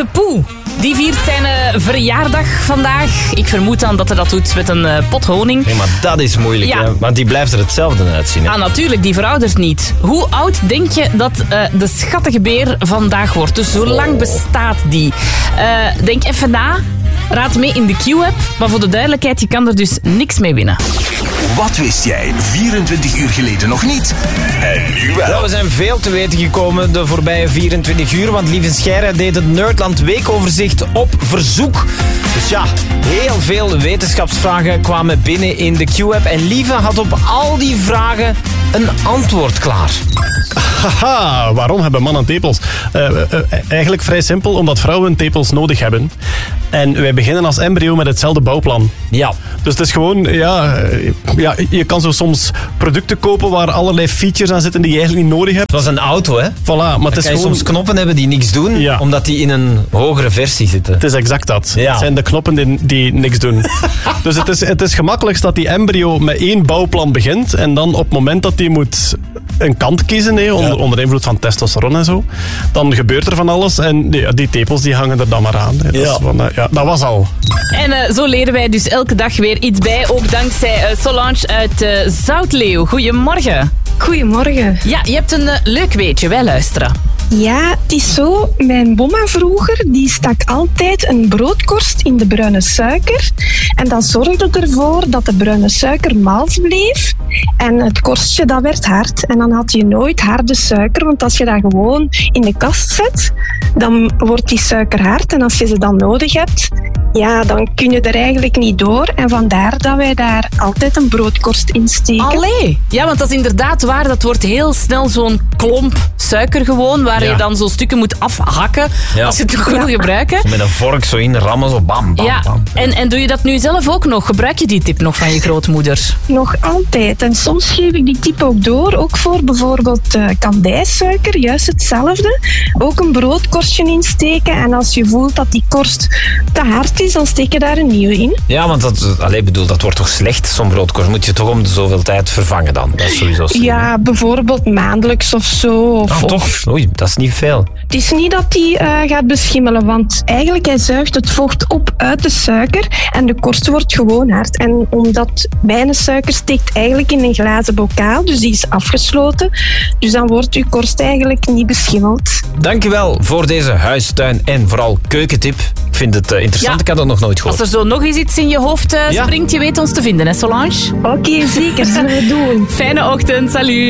de Poe. Die viert zijn verjaardag vandaag. Ik vermoed dan dat hij dat doet met een pot honing. Nee, maar dat is moeilijk, Ja. hè? Want die blijft er hetzelfde uitzien. Hè? Ah, natuurlijk, die veroudert niet. Hoe oud denk je dat de schattige beer vandaag wordt? Dus hoe lang bestaat die? Denk even na. Raad mee in de Q-app. Maar voor de duidelijkheid, je kan er dus niks mee winnen. Wat wist jij 24 uur geleden nog niet? En nu wel. Ja, we zijn veel te weten gekomen de voorbije 24 uur, want Lieve Scheirer deed het Nerdland Weekoverzicht op verzoek. Dus ja, heel veel wetenschapsvragen kwamen binnen in de Q-app en Lieve had op al die vragen een antwoord klaar. Haha, waarom hebben mannen tepels? Eigenlijk vrij simpel, omdat vrouwen tepels nodig hebben. En wij beginnen als embryo met hetzelfde bouwplan. Ja. Dus het is gewoon, je kan zo soms producten kopen waar allerlei features aan zitten die je eigenlijk niet nodig hebt. Het was een auto, hè? Voilà, maar het is Kan je gewoon... soms knoppen hebben die niks doen, Ja. omdat die in een hogere versie zitten. Het is exact dat. Ja. Het zijn de knoppen die niks doen. Dus het is gemakkelijkst dat die embryo met één bouwplan begint en dan op het moment dat die moet een kant kiezen, onder invloed van testosteron en zo, dan gebeurt er van alles en die tepels die hangen er dan maar aan. Hè. Dat was al. En zo leren wij dus elke dag weer iets bij. Ook dankzij Solange uit Zoutleeuw. Goedemorgen. Goedemorgen. Ja, je hebt een leuk weetje. Wij luisteren. Ja, het is zo. Mijn bomma vroeger, die stak altijd een broodkorst in de bruine suiker. En dat zorgde ervoor dat de bruine suiker mals bleef. En het korstje, dat werd hard. En dan had je nooit harde suiker. Want als je dat gewoon in de kast zet, dan wordt die suiker hard. En als je ze dan nodig hebt, ja, dan kun je er eigenlijk niet door. En vandaar dat wij daar altijd een broodkorst in steken. Allee. Ja, want dat is inderdaad waar. Dat wordt heel snel zo'n klomp suiker gewoon, waar je dan zo stukken moet afhakken als je het nog wil gebruiken. Met een vork zo in rammen, zo bam, bam, bam. En doe je dat nu zelf ook nog? Gebruik je die tip nog van je grootmoeder? Nog altijd. En soms geef ik die tip ook door. Ook voor bijvoorbeeld kandijsuiker. Juist hetzelfde. Ook een broodkorstje insteken. En als je voelt dat die korst te hard is, dan steek je daar een nieuwe in. Ja, want dat wordt toch slecht, zo'n broodkorst? Moet je toch om de zoveel tijd vervangen dan? Dat is sowieso slim. Ja, bijvoorbeeld maandelijks of zo. Toch? Oei, dat is niet veel. Het is niet dat die gaat beschimmelen, want eigenlijk hij zuigt het vocht op uit de suiker en de korst wordt gewoon hard. En omdat wijnensuiker steekt eigenlijk in een glazen bokaal, dus die is afgesloten. Dus dan wordt uw korst eigenlijk niet beschimmeld. Dankjewel voor deze huistuin en vooral keukentip. Ik vind het interessant, ik had dat nog nooit gehoord. Als er zo nog eens iets in je hoofd springt, je weet ons te vinden, hè Solange? Oké, zeker. Zullen we doen. Fijne ochtend, salut.